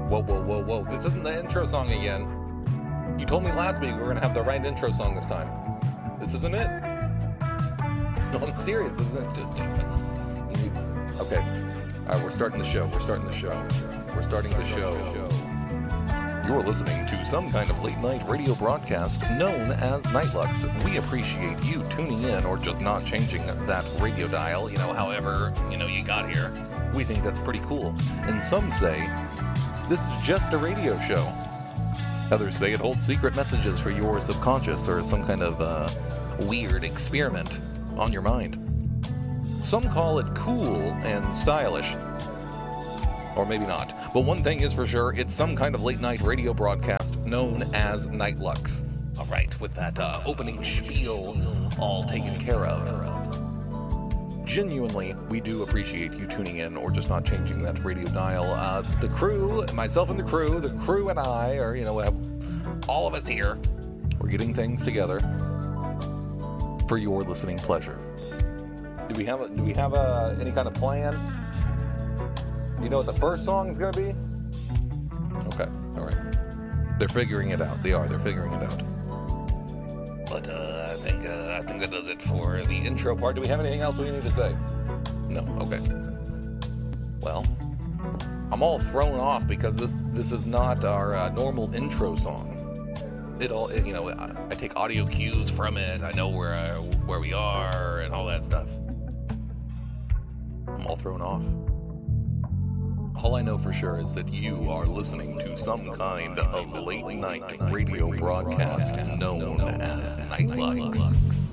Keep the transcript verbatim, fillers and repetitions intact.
Whoa, whoa, whoa, whoa. This isn't the intro song again. You told me last week we were going to have the right intro song this time. This isn't it. No, I'm serious, isn't it? Okay. All right, we're starting the show. We're starting the show. We're starting the show. You're listening to some kind of late-night radio broadcast known as Nightlux. We appreciate you tuning in or just not changing that radio dial, you know, however, you know, you got here. We think that's pretty cool. And some say this is just a radio show. Others say it holds secret messages for your subconscious or some kind of uh, weird experiment on your mind. Some call it cool and stylish. Or maybe not. But one thing is for sure, it's some kind of late-night radio broadcast known as Nightlux. All right, with that uh, opening spiel all taken care of. Genuinely, we do appreciate you tuning in or just not changing that radio dial. Uh, the crew, myself and the crew, the crew and I, or, you know, all of us here, we're getting things together for your listening pleasure. Do we have a, do we have a, any kind of plan? You know what the first song is going to be? Okay, all right. They're figuring it out. They are. They're figuring it out. But uh, I think uh, I think that does it for the intro part. Do we have anything else we need to say? No. Okay. Well, I'm all thrown off because this this is not our uh, normal intro song. It all, it, you know, I, I take audio cues from it. I know where uh, where we are and all that stuff. I'm all thrown off. All I know for sure is that you are listening to some kind of late-night radio broadcast known as Nightlux.